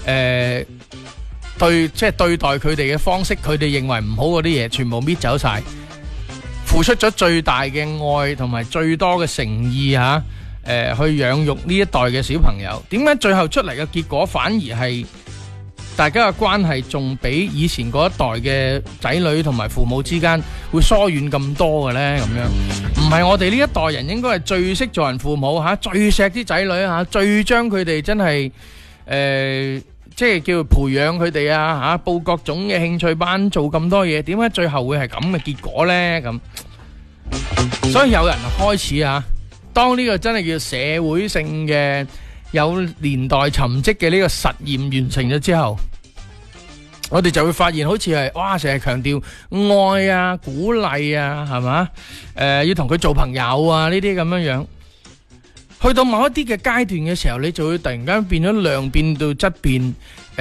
對待佢哋嘅方式，佢哋認為唔好嗰啲嘢，全部搣走晒，付出咗最大嘅愛同埋最多嘅誠意去養育呢一代嘅小朋友。點解最後出嚟嘅結果反而係大家嘅關係仲比以前嗰一代嘅仔女同埋父母之間會疏遠咁多嘅呢？咁樣唔係我哋呢一代人應該係最識做人父母最錫啲仔女最將佢哋真係即係叫培養佢哋報各種嘅興趣班，做咁多嘢，點解最後會係咁嘅結果呢？咁所以有人開始當呢個真係叫社會性嘅有年代沉積嘅呢個實驗完成咗之後，我哋就會發現好似係成日強調愛鼓勵係嘛？要同佢做朋友呢啲咁樣樣。去到某一啲嘅階段嘅時候，你就會突然間變咗量變到質變，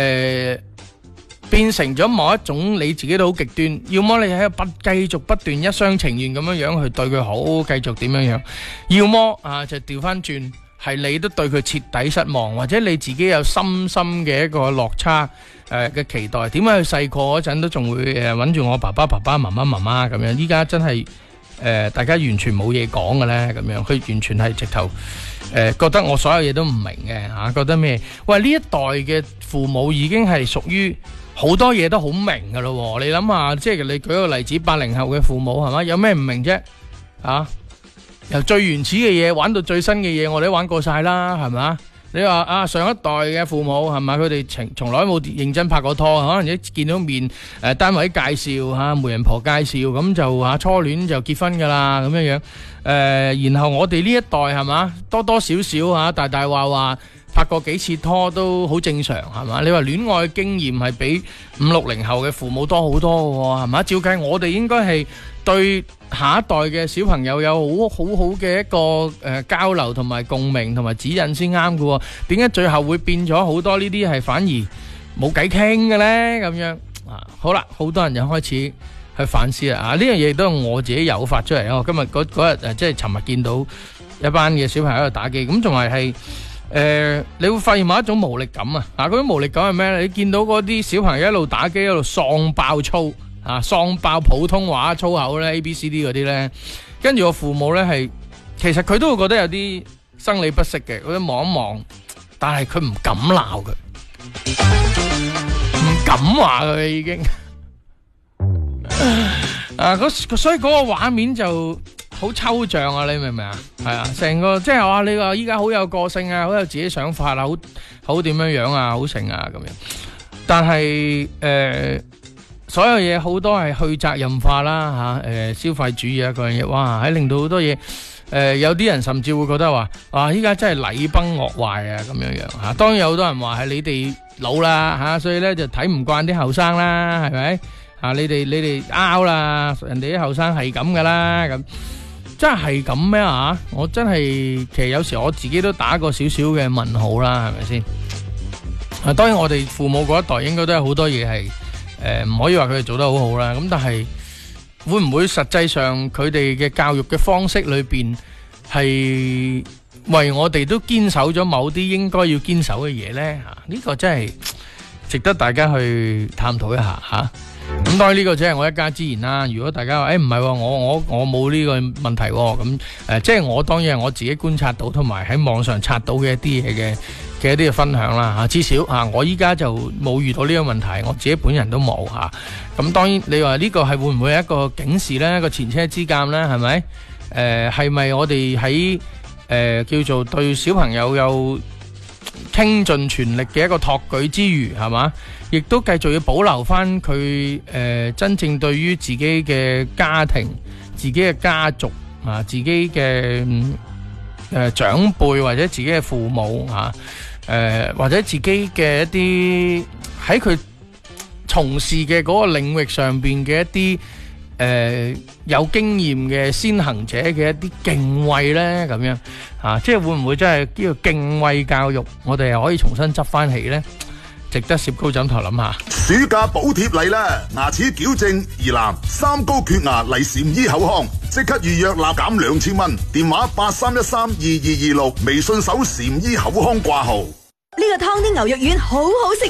變成咗某一種你自己都好極端。要麼你喺度繼續不斷一廂情願咁樣樣去對佢好，繼續點樣樣；要麼就調翻轉，係你都對佢徹底失望，或者你自己有深深嘅一個落差嘅期待。點解佢細個嗰陣都仲會揾住我爸爸、媽媽咁樣？依家真係大家完全冇嘢講嘅咧，咁樣佢完全係直頭。覺得我所有嘢都唔明嘅覺得咩？喂，呢一代嘅父母已經係屬於好多嘢都好明噶咯。你諗下，即係你舉個例子，80後嘅父母係嘛？有咩唔明啫？由最原始嘅嘢玩到最新嘅嘢，我哋都玩過晒啦，係嘛？你話上一代嘅父母係嘛？佢哋從來冇認真拍過拖，可能一見到面單位介紹媒人婆介紹，咁就初戀就結婚噶啦咁樣樣。然後我哋呢一代係嘛，多多少少大大話拍過幾次拖都好正常係嘛？你話戀愛經驗係比50、60後嘅父母多好多嘅係嘛？照計我哋應該係對下一代嘅小朋友有好嘅一個交流同埋共鳴同埋指引先啱嘅。點解最後會變咗好多呢啲係反而冇偈傾嘅呢？咁樣好啦，好多人就開始去反思啦。呢樣嘢都係我自己誘發出嚟。我今日嗰日即係尋日見到一班嘅小朋友喺度打機，咁仲係你會發現某一種無力感嗰種無力感係咩咧？你見到嗰啲小朋友一路打機一路喪爆粗喪爆普通話粗口咧 ABCD 嗰啲咧，跟住我父母咧係其實佢都會覺得有啲生理不適嘅，佢望一望，但係佢唔敢鬧佢，唔敢話佢已經所以嗰個畫面就好抽象你明唔明係啊，成個即係話你話依家好有個性好有自己想法好點樣樣好成咁樣，但係所有嘢好多係去責任化啦消費主義嗰樣嘢，哇令到好多嘢有啲人甚至會覺得話依家真係禮崩樂壞咁樣樣當然有好多人話係你哋老啦所以咧就睇唔慣啲後生啦，係咪你哋拗啦，人哋啲後生係咁噶啦，咁真係咁咩我真係其實有時我自己都打過少少嘅問號啦，係咪先？當然我哋父母嗰一代應該都有好多嘢係唔可以話佢哋做得好好啦，咁但係會唔會實際上佢哋嘅教育嘅方式裏邊係為我哋都堅守咗某啲應該要堅守嘅嘢呢？呢個真係值得大家去探討一下咁當然呢個只係我一家之言啦。如果大家話唔係我冇呢個問題咁即係我當然係我自己觀察到同埋喺網上刷到嘅一啲嘢嘅一啲嘅分享啦至少我依家就冇遇到呢個問題，我自己本人都冇咁當然你話呢個係會唔會係一個警示呢？一個前車之鑑呢？係咪係咪我哋喺叫做對小朋友有傾盡全力嘅一個托舉之餘係嘛，亦都繼續要保留翻佢真正對於自己嘅家庭、自己嘅家族自己嘅長輩或者自己嘅父母或者自己嘅一啲喺佢從事嘅嗰個領域上邊嘅一啲有經驗嘅先行者嘅一啲敬畏呢？咁樣即係會唔會真係呢個敬畏教育我哋又可以重新執翻起呢？值得攝高枕頭諗下。 暑假補貼嚟啦！牙齒矯正、疑難、三高缺牙嚟禪醫口腔，即刻預約立減2000蚊。電話83132226，微信搜禪醫口腔掛號。 呢個湯啲牛肉丸好好食。